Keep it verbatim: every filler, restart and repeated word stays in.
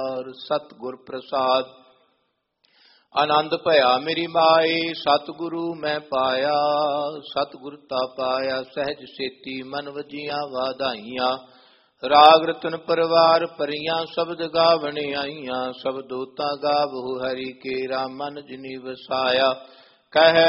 सतगुर प्रसाद। आनंद भया मेरी माए सतगुरु मैं पाया। सतगुर ता पाया सहज सेती मन वजिया वाधाइया। राग रतन परवार परियां शब्द गावने आईया। सब दोता गावहु हरि केरा मन जिनि वसाया। कह